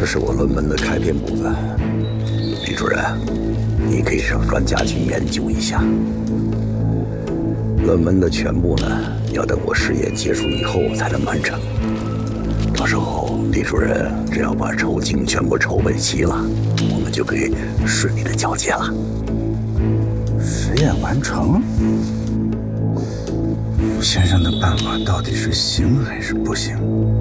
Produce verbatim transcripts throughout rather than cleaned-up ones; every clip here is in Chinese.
这是我论文的开篇部分，李主任，你可以让专家去研究一下。论文的全部呢，要等我实验结束以后才能完成。到时候李主任只要把筹金全部筹备齐了，我们就可以顺利的交接了。 实验完成？吴先生的办法到底是行还是不行？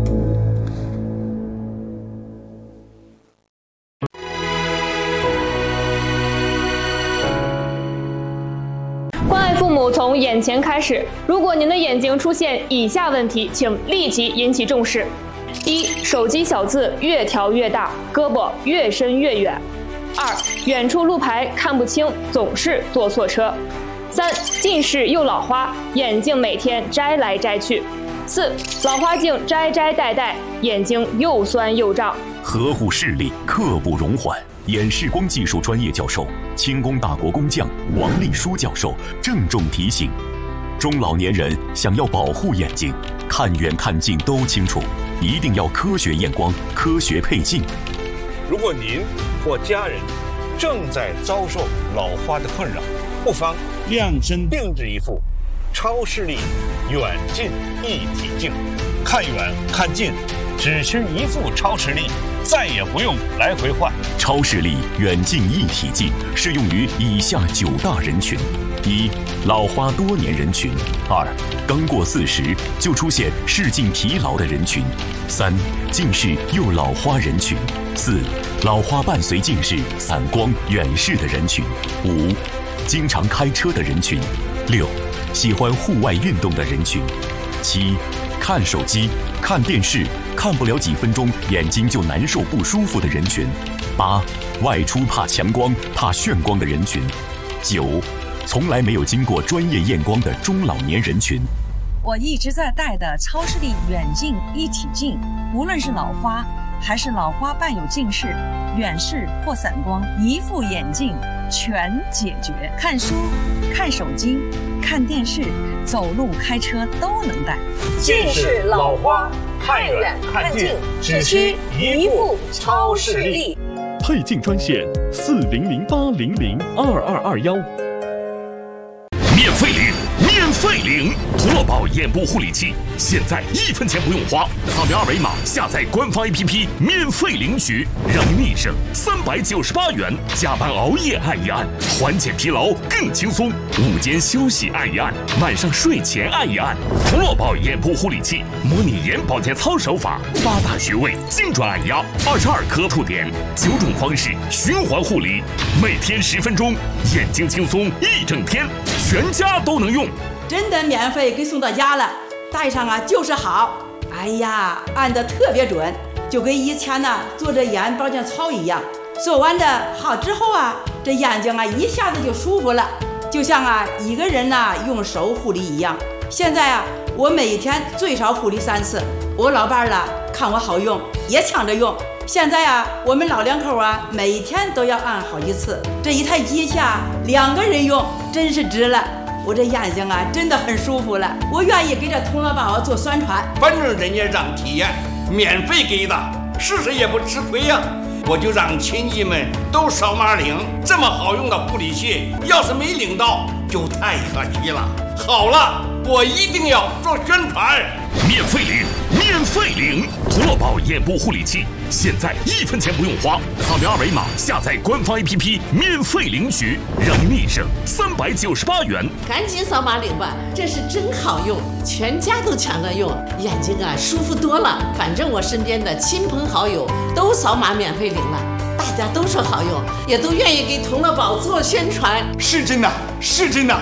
关爱父母从眼前开始。如果您的眼睛出现以下问题，请立即引起重视：一、手机小字越调越大，胳膊越伸越远；二、远处路牌看不清，总是坐错车；三、近视又老花，眼镜每天摘来摘去；四、老花镜摘摘戴戴，眼睛又酸又胀。 呵护视力，刻不容缓。眼视光技术专业教授、清宫大国工匠王立书教授郑重提醒：中老年人想要保护眼睛，看远看近都清楚，一定要科学验光、科学配镜。 如果您或家人正在遭受老花的困扰，不妨量身定制一副超视力远近一体镜，看远看近只需一副超视力，再也不用来回换。 超视力远近一体镜适用于以下九大人群：一、老花多年人群；二、刚过四十就出现视镜疲劳的人群；三、近视又老花人群；四、老花伴随近视、散光、远视的人群；五、经常开车的人群；六、喜欢户外运动的人群；七、看手机、看电视看不了几分钟眼睛就难受不舒服的人群；八、外出怕强光、怕眩光的人群；九、从来没有经过专业验光的中老年人群。 我一直在戴的超视力远近一体镜，无论是老花还是老花伴有近视、远视或散光，一副眼镜全解决。看书、看手机、看电视、走路、开车都能戴。 近视、老花，看远看近，只需一副超视力。 配镜专线：四零零八零零二二二幺。 免费领，免费领！涂乐宝眼部护理器，现在一分钱不用花，扫描二维码下载官方 A P P， 免费领取，让你省三百九十八元。加班熬夜按一按，缓解疲劳更轻松；午间休息按一按，晚上睡前按一按。涂乐宝眼部护理器，模拟眼保健操手法，八大穴位精准按压，二十二颗触点，九种方式循环护理，每天十分钟，眼睛轻松一整天，全家都能用。 真的免费给送到家了，戴上啊就是好。哎呀，按得特别准，就跟以前呢做这眼保健操一样。做完这好之后啊，这眼睛啊一下子就舒服了，就像啊一个人呢用手护理一样。现在啊，我每天最少护理三次。我老伴儿了看我好用，也抢着用。现在啊，我们老两口啊，每天都要按好几次。这一台机器啊，两个人用真是值了。我这眼睛啊，真的很舒服了。我愿意给这童乐宝做宣传， 反正人家让体验，免费给的，试试也不吃亏呀。我就让亲戚们都扫码领，这么好用的护理器，要是没领到，就太可惜了。好了，我一定要做宣传。 免费领，免费领！涂乐宝眼部护理器，现在一分钱不用花，扫描二维码下载官方 A P P， 免费领取，让你省三百九十八元。 赶紧扫码领吧，这是真好用，全家都抢着用，眼睛啊舒服多了。反正我身边的亲朋好友都扫码免费领了，大家都说好用，也都愿意给童乐宝做宣传。 是真的，是真的。